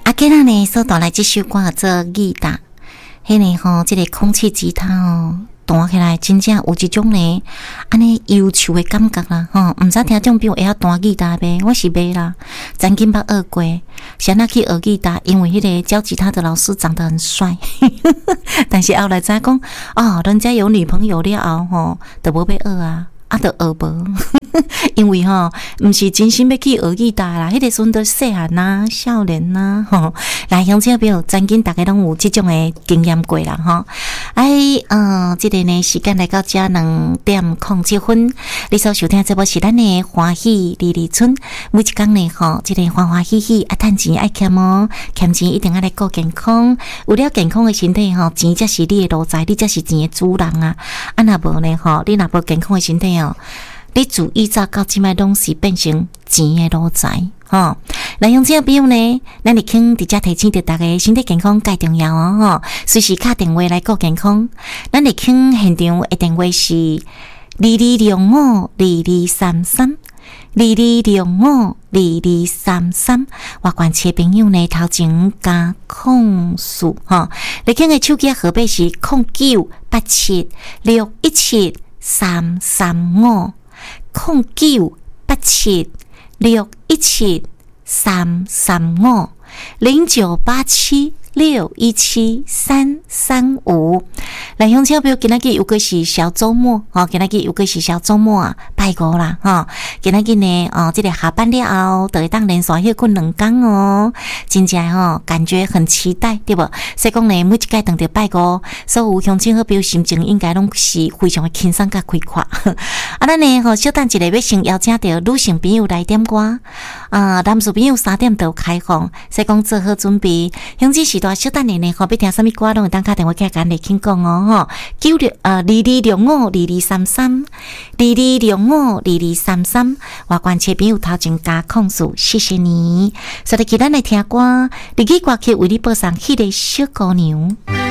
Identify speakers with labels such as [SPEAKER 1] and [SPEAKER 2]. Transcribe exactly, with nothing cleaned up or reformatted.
[SPEAKER 1] 啊，今日呢，所带来这首歌做吉他，迄个吼，这个空气吉他哦，弹起来真正有一种呢，安尼忧愁的感觉啦，吼，毋知听众朋友会晓弹吉他呗？我是袂啦，曾经捌学过，想要去学吉他，因为迄个教吉他的老师长得很帅，但是后来知讲，哦，人家有女朋友了后，吼，就无要学啊。啊，就学无，因为吼，毋是真心要去学吉他啦。迄个时阵都细汉呐、少年呐，吼，来乡亲朋友，曾经大家拢有即种诶经验过啦，吼。哎，嗯，即、这个呢，时间来到这两点零七分，你所收听这部是咱诶欢喜离离村，每一天呢，吼，即、这个欢欢喜喜，啊，趁钱爱欠哦，欠钱一定要来顾健康，有了健康诶身体吼，钱才是你诶路财，你才是钱诶主人啊。啊，若无呢，吼，你若无健康诶身体哦。你自以早到即摆拢是变成钱的路财，吼！来用这朋友呢，咱就肯直接提醒着大家身体健康介重要哦，吼！随时打电话来顾健康，咱就肯现场的电话是二二六五二二三三，二二六五二二三三。外关切朋友呢，头前加控诉，吼！你肯的手机号码是零九八七六一七三三五。零九八七六一七三三五零九八七六一七三三五。来乡亲朋友，今仔日有个是小周末哦，今仔日有个是小周末啊，拜五啦哈！今仔日呢哦，这个下班了后，就会当连续休困两天哦，真正吼感觉很期待，对不？所以讲呢，每一届当着拜五，所有乡亲好朋友心情应该拢是非常的轻松甲开阔。啊，咱呢吼，小等一下要先邀请到女性朋友来点歌，啊，男士朋友三点就开放，所以讲做好准备。乡亲时代小等下呢，吼要听什么歌，拢会当打电话起来甲你听讲哦。吼，九六呃二二六五二二三三，二二六五二二三三，外关切朋友头前加控诉，谢谢你。所以，咱来听歌，日语歌曲为你播上迄个小姑娘。